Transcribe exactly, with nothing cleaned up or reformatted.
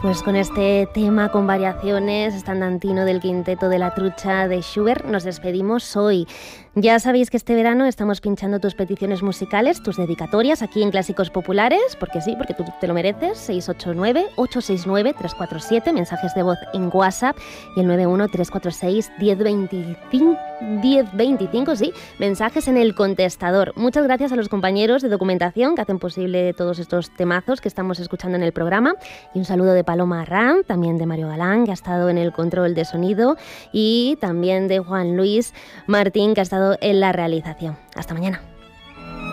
Pues con este tema con variaciones estandantino del quinteto de la trucha de Schubert nos despedimos hoy. Ya sabéis que este verano estamos pinchando tus peticiones musicales, tus dedicatorias aquí en Clásicos Populares, porque sí, porque tú te lo mereces. seis ocho nueve, ocho seis nueve, tres cuatro siete, mensajes de voz en WhatsApp, y el nueve uno, tres cuatro seis, uno cero dos cinco, sí, mensajes en el contestador. Muchas gracias a los compañeros de documentación que hacen posible todos estos temazos que estamos escuchando en el programa, y un saludo de Paloma Arran, también de Mario Galán, que ha estado en el control de sonido, y también de Juan Luis Martín, que ha estado en la realización. Hasta mañana.